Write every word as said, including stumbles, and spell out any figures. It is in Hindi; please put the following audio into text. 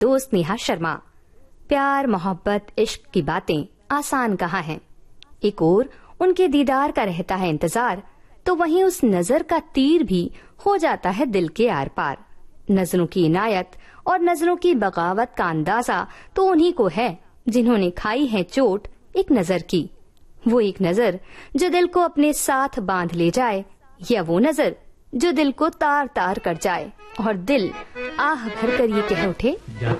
दोस्त नेहा शर्मा। प्यार मोहब्बत इश्क की बातें आसान कहाँ हैं। एक ओर उनके दीदार का रहता है इंतजार, तो वहीं उस नजर का तीर भी हो जाता है दिल के आर पार। नजरों की इनायत और नजरों की बगावत का अंदाजा तो उन्हीं को है जिन्होंने खाई है चोट एक नजर की। वो एक नजर जो दिल को अपने साथ बांध ले जाए, या वो नजर जो दिल को तार तार कर जाए और दिल आह भर कर ये कह उठे,